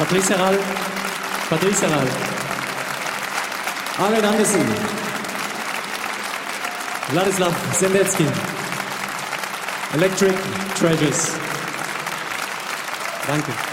Patrice Herral, Arlen Andersen, Wladislaw Sendetsky, Electric Treasures. Danke.